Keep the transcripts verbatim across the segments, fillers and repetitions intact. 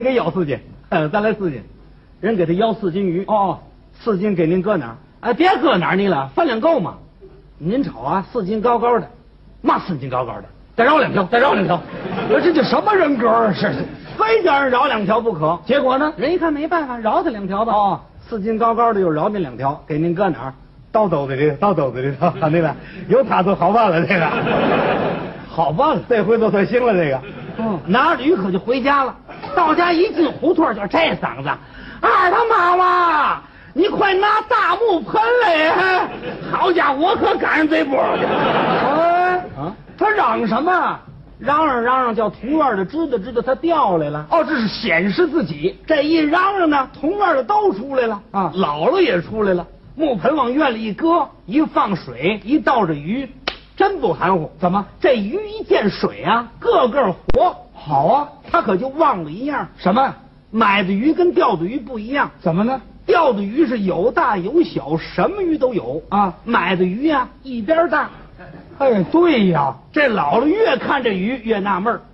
给要四斤，呃，咱来四斤，人给他要四斤鱼。 哦， 四斤给您搁哪儿？哎，别搁哪儿你了，分量够吗？您瞅啊，四斤高高的，嘛四斤高高的，再绕两条，再绕两条。 我这这什么人格啊？是， 非叫人绕两条不可。 结果呢？ 人一看没办法，绕他两条吧。 哦， 四斤高高的又绕那两条，给您搁哪儿？倒兜子里，倒兜子里头，那个有他就好办了，这个好办了，这回都算行了。这个， 嗯， 拿着鱼可就回家了。到家一进胡同就这嗓子，二他妈妈，你快拿大木盆来！好家伙，我可赶上这波了。 哎， 啊， 他嚷什么？ 嚷嚷嚷嚷，叫同院的知道知道他掉来了。 哦，这是显示自己。 这一嚷嚷呢，同院的都出来了啊， 姥姥也出来了。木盆往院里一搁，一放水，一倒着鱼，真不含糊。 怎么？ 这鱼一见水啊，个个活。 好啊， 他可就忘了一样， 什么？ 买的鱼跟钓的鱼不一样。 怎么呢？ 钓的鱼是有大有小，什么鱼都有啊。 买的鱼呀、啊，一边大。 哎，对呀， 这姥姥越看这鱼越纳闷儿。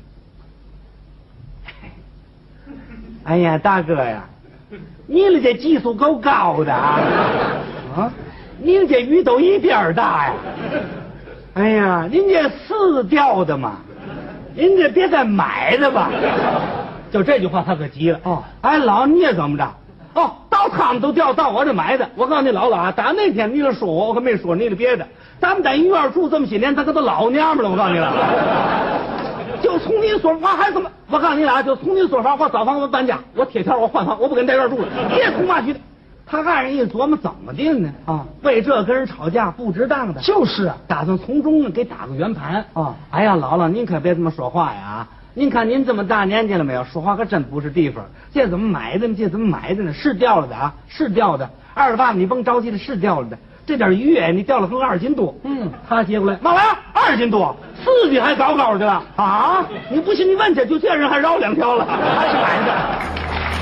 哎呀，大哥呀，你的这技术够高的啊！啊，您这鱼都一边大呀！哎呀，您这是钓的吗？您这别再买的吧！就这句话，他可急了。 哦， 哎，老你也怎么着？哦，到他们都钓，到我这买的。我告诉你，姥姥啊，打那天你了说我，我可没说你的别的。咱们在一院住这么些年，他可都老娘们了。我告诉你了，就从你说法还怎么？我告诉你了，就从你说法，我找房子搬家，我贴条我换房，我不跟在这儿住了。别从嘛去的。他爱人一琢磨，怎么的呢？ 啊， 为这跟人吵架不值当的。 就是啊， 打算从中呢给打个圆盘啊。 哎呀，姥姥您可别这么说话呀！您看您这么大年纪了没有？说话可真不是地方。这怎么买的呢？这怎么买的呢？是掉了的啊，是掉的。二十八，你甭着急了，是掉了的。这点鱼哎，你掉了横二斤多。 嗯， 他接过来，嘛玩意儿？二斤多，四斤还高高的了啊！你不信你问去，就这人还绕两条了，还是买的。